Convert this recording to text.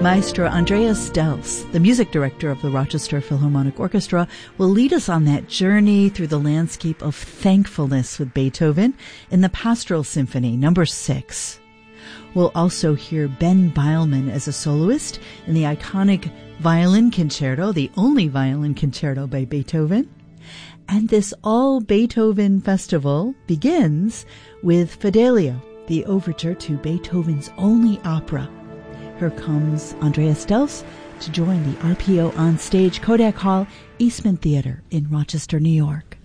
Maestro Andreas Delfs, the music director of the Rochester Philharmonic Orchestra, will lead us on that journey through the landscape of thankfulness with Beethoven in the Pastoral Symphony, number 6. We'll also hear Ben Beilman as a soloist in the iconic violin concerto, the only violin concerto by Beethoven. And this all-Beethoven festival begins with Fidelio, the overture to Beethoven's only opera. Here comes Andreas Delfs to join the RPO on stage, Kodak Hall, Eastman Theater in Rochester, New York.